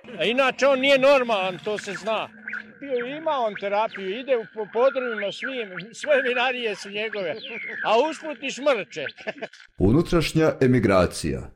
A inače on nije normalan, to se zna. Ima on terapiju, ide po podrumima svim, sve vinarije su njegove, a usput i šmrče. Unutrašnja emigracija.